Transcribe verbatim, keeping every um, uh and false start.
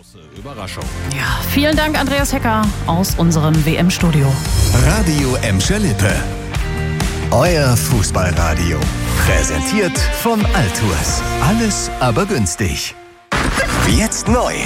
Überraschung. Ja, vielen Dank, Andreas Hecker aus unserem W M-Studio. Radio Emscher Lippe. Euer Fußballradio. Präsentiert von Altours. Alles aber günstig. Jetzt neu.